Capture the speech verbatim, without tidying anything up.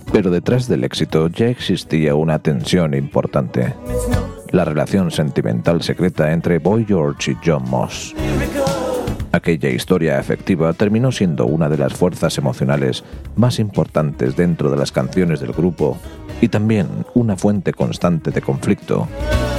Pero detrás del éxito ya existía una tensión importante: la relación sentimental secreta entre Boy George y John Moss. Aquella historia afectiva terminó siendo una de las fuerzas emocionales más importantes dentro de las canciones del grupo y también una fuente constante de conflicto